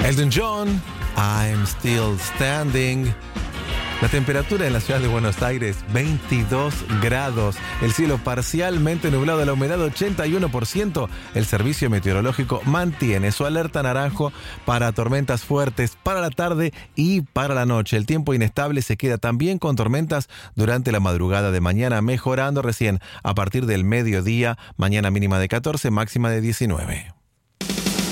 Elton John, I'm Still Standing. La temperatura en la ciudad de Buenos Aires, 22 grados. El cielo parcialmente nublado, la humedad 81%. El servicio meteorológico mantiene su alerta naranjo para tormentas fuertes para la tarde y para la noche. El tiempo inestable se queda también con tormentas durante la madrugada de mañana, mejorando recién a partir del mediodía. Mañana mínima de 14, máxima de 19.